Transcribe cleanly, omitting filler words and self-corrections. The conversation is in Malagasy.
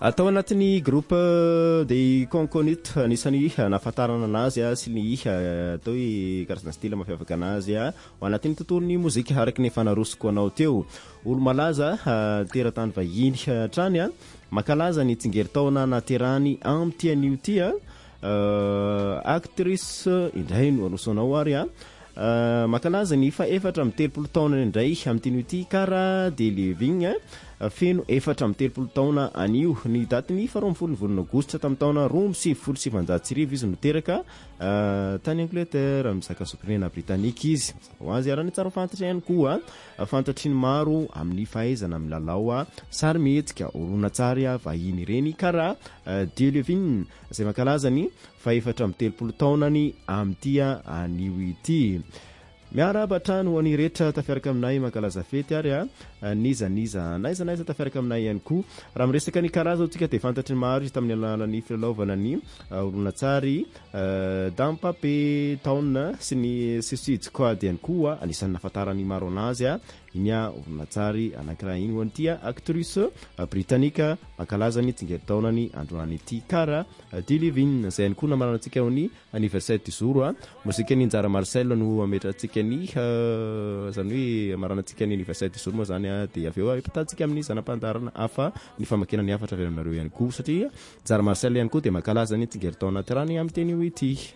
Atao anatin'ny groupe des Conconut anisany nafatarana anazy sy ny atao hoe karazana style mafiavaka anazy ao anatin'ny tontolon'ny mozika araky ny fanarosoko anao teo. Olo malaza teratany vahiny hatrany makalaza ny tsingeritaona naterany amty anio ty actrice indray no anosonao ary makalaza ny fa 4 taona indray amtin'io ty Cara Delevingne feno 4 taona anio ny datiny 12 volana aogositra tamin'ny taona 2017 izy noteraka tany Angleterre mizaka sopirena Britannique izy ho azy arany tsara fantatry ihany koa fantatry ny maro amin'ny fahaizana milalao sarimihetsika oronatsary vahiny ireny Cara Delevingne izay makalazany fa 4 taonany amty anio ity. Miarabatrany ho any rehetra tafiaraka aminay makalaza fety ary naiza tafiaraka aminay ihany koa raha miresaka ny karaza tsika dia fantatry ny maro izy tamin'ny alalan'ny filalaovana ny oronatsary Dampape Town sy ny Suicide Squad ihany koa anisan'ny nafatarany maro anazy iny oronatsary anankiray iny ho an'ity actrice britannique makalaza ny tsingeritaonany androany ity Cara Delevingne izay ihany koa namarana antsika ao ny anniversaire du jour mozika ny Njara Marcel no ametratsika ny zany hoe amarana antsika ny anniversaire du jour moa zany dia avy eo ipatantsika amin'ny zanam-pandarana hafa ny famakena ny hafatra avy aminareo ihany koa satria Njara Marcel ihany koa dia makalaza ny tsingeritaona naterany amin'ny teny io ity.